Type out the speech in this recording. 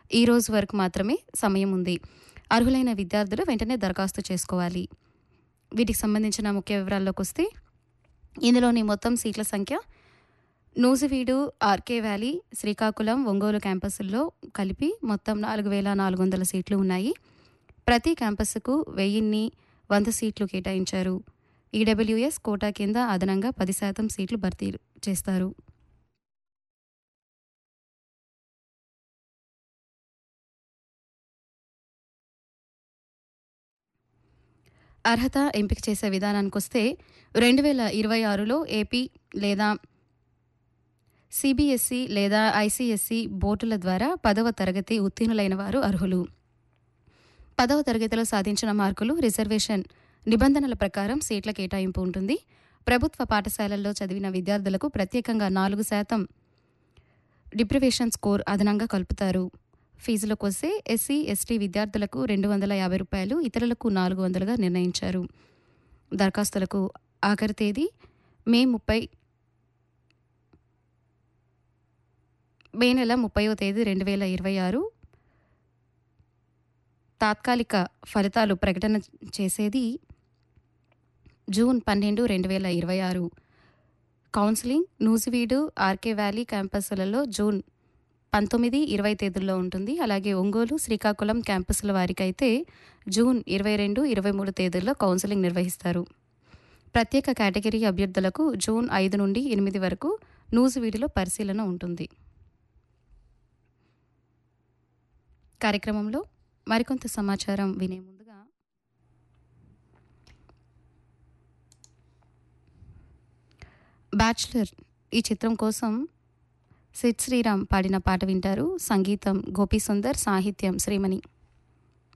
ఈ రోజు వరకు మాత్రమే సమయం ఉంది. అర్హులైన విద్యార్థులు వెంటనే దరఖాస్తు చేసుకోవాలి. వీటికి సంబంధించిన ముఖ్య వివరాల్లోకొస్తే ఇందులోని మొత్తం సీట్ల సంఖ్య నూజివీడు, ఆర్కే వ్యాలీ, శ్రీకాకుళం, ఒంగోలు క్యాంపస్ల్లో కలిపి మొత్తం 4,400 సీట్లు ఉన్నాయి. ప్రతి క్యాంపస్కు 1,100 సీట్లు కేటాయించారు. ఈడబ్ల్యూఎస్ కోటా కింద అదనంగా 10% సీట్లు భర్తీ చేస్తారు. అర్హత ఎంపిక చేసే విధానానికొస్తే 2026లో ఏపీ లేదా సిబిఎస్ఈ లేదా ఐసీఎస్ఈ బోర్డుల ద్వారా 10వ తరగతి ఉత్తీర్ణులైన వారు అర్హులు. 10వ తరగతిలో సాధించిన మార్కులు, రిజర్వేషన్ నిబంధనల ప్రకారం సీట్ల కేటాయింపు ఉంటుంది. ప్రభుత్వ పాఠశాలల్లో చదివిన విద్యార్థులకు ప్రత్యేకంగా 4% డిప్రివేషన్ స్కోర్ అదనంగా కలుపుతారు. ఫీజులకొస్తే ఎస్సీ, ఎస్టీ విద్యార్థులకు రూ. 250, ఇతరులకు 400గా నిర్ణయించారు. దరఖాస్తులకు ఆఖరి తేదీ మే నెల 30వ తేదీ 2026. తాత్కాలిక ఫలితాలు ప్రకటన చేసేది June 12, 2026. Counselling Nuzvid, RK valley క్యాంపస్లలో June 19, 20 తేదీల్లో ఉంటుంది. అలాగే ఒంగోలు, శ్రీకాకుళం క్యాంపస్ల వారికైతే జూన్ 22, 23 తేదీల్లో కౌన్సిలింగ్ నిర్వహిస్తారు. ప్రత్యేక కేటగిరీ అభ్యర్థులకు జూన్ 5 నుండి 8 వరకు నూజివీడులో పరిశీలన ఉంటుంది. కార్యక్రమంలో మరికొంత సమాచారం వినే ముందుగా బ్యాచులర్ ఈ చిత్రం కోసం సిద్ శ్రీరామ్ పాడిన పాట వింటారు. సంగీతం గోపీసుందర్, సాహిత్యం శ్రీమణి.